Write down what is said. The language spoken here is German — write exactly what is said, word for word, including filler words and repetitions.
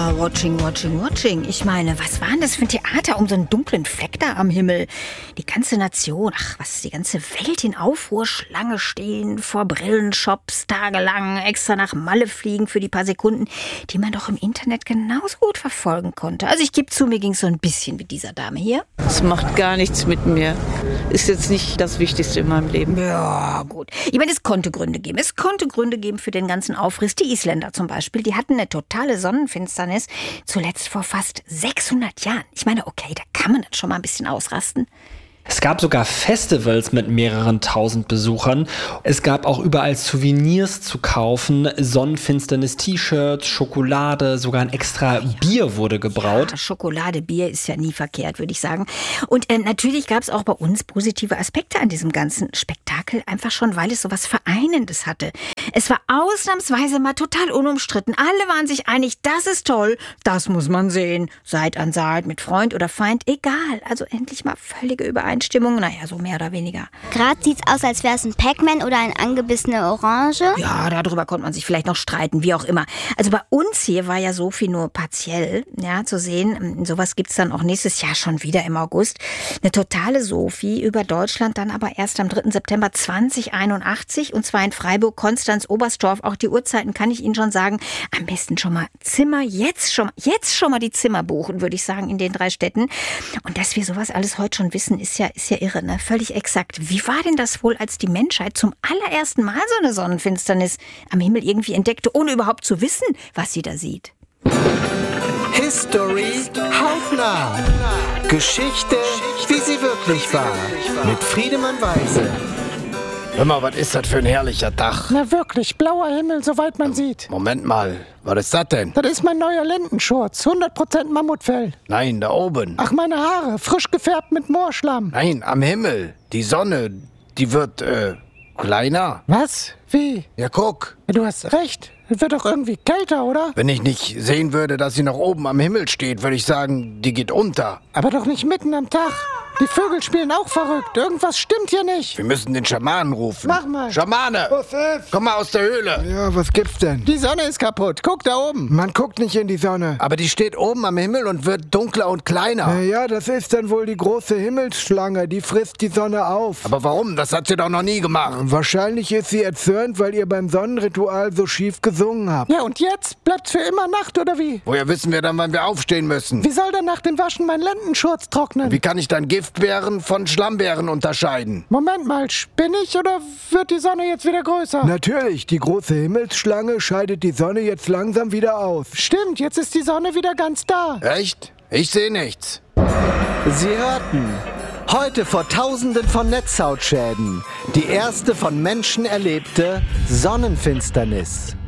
Ja, watching, watching, watching. Ich meine, was war denn das für ein Theater um so einen dunklen Fleck da am Himmel? Die ganze Nation, ach was, die ganze Welt in Aufruhr, Schlange stehen vor Brillenshops tagelang, extra nach Malle fliegen für die paar Sekunden, die man doch im Internet genauso gut verfolgen konnte. Also ich gebe zu, mir ging es so ein bisschen mit dieser Dame hier. Das macht gar nichts mit mir. Ist jetzt nicht das Wichtigste in meinem Leben. Ja, gut. Ich meine, es konnte Gründe geben. Es konnte Gründe geben für den ganzen Aufriss. Die Isländer zum Beispiel, die hatten eine totale Sonnenfinsternis, zuletzt vor fast sechshundert Jahren. Ich meine, okay, da kann man dann schon mal ein bisschen ausrasten. Es gab sogar Festivals mit mehreren tausend Besuchern. Es gab auch überall Souvenirs zu kaufen, Sonnenfinsternis-T-Shirts, Schokolade, sogar ein extra Bier wurde gebraut. Ja, Schokolade, Bier ist ja nie verkehrt, würde ich sagen. Und äh, natürlich gab es auch bei uns positive Aspekte an diesem ganzen Spektakel, einfach schon, weil es so was Vereinendes hatte. Es war ausnahmsweise mal total unumstritten. Alle waren sich einig, das ist toll, das muss man sehen. Seid an Saat, mit Freund oder Feind, egal. Also endlich mal völlige Übereinstimmung. Naja, so mehr oder weniger. Gerade sieht's aus, als wäre es ein Pac-Man oder eine angebissene Orange. Ja, darüber konnte man sich vielleicht noch streiten, wie auch immer. Also bei uns hier war ja Sophie nur partiell, ja, zu sehen. Sowas gibt's dann auch nächstes Jahr schon wieder im August. Eine totale Sophie über Deutschland, dann aber erst am dritten September zweitausendeinundachtzig und zwar in Freiburg, Konstanz, Oberstdorf. Auch die Uhrzeiten kann ich Ihnen schon sagen. Am besten schon mal Zimmer, jetzt schon, jetzt schon mal die Zimmer buchen, würde ich sagen, in den drei Städten. Und dass wir sowas alles heute schon wissen, ist ja ist ja irre, ne? Völlig exakt. Wie war denn das wohl, als die Menschheit zum allerersten Mal so eine Sonnenfinsternis am Himmel irgendwie entdeckte, ohne überhaupt zu wissen, was sie da sieht? History hautnah. Geschichte, wie sie wirklich war. Mit Friedemann Weise. Hör mal, was ist das für ein herrlicher Tag? Na wirklich, blauer Himmel, soweit man sieht. Moment mal, was ist das denn? Das ist mein neuer Lendenschurz, hundert Prozent Mammutfell. Nein, da oben. Ach, meine Haare, frisch gefärbt mit Moorschlamm. Nein, am Himmel. Die Sonne, die wird, äh, kleiner. Was? Wie? Ja, guck. Du hast recht. Es wird doch irgendwie kälter, oder? Wenn ich nicht sehen würde, dass sie noch oben am Himmel steht, würde ich sagen, die geht unter. Aber doch nicht mitten am Tag. Die Vögel spielen auch verrückt. Irgendwas stimmt hier nicht. Wir müssen den Schamanen rufen. Mach mal. Schamane! Was ist? Komm mal aus der Höhle. Ja, was gibt's denn? Die Sonne ist kaputt. Guck da oben. Man guckt nicht in die Sonne. Aber die steht oben am Himmel und wird dunkler und kleiner. Na ja, das ist dann wohl die große Himmelsschlange. Die frisst die Sonne auf. Aber warum? Das hat sie doch noch nie gemacht. Wahrscheinlich ist sie erzürnt, weil ihr beim Sonnenritual so schief gesungen habt. Ja, und jetzt? Bleibt's für immer Nacht, oder wie? Woher wissen wir dann, wann wir aufstehen müssen? Wie soll denn nach dem Waschen mein Lendenschurz trocknen? Wie kann ich dann Giftbeeren von Schlammbeeren unterscheiden? Moment mal, spinne ich oder wird die Sonne jetzt wieder größer? Natürlich, die große Himmelsschlange scheidet die Sonne jetzt langsam wieder aus. Stimmt, jetzt ist die Sonne wieder ganz da. Echt? Ich sehe nichts. Sie hörten heute vor Tausenden von Netzhautschäden die erste von Menschen erlebte Sonnenfinsternis.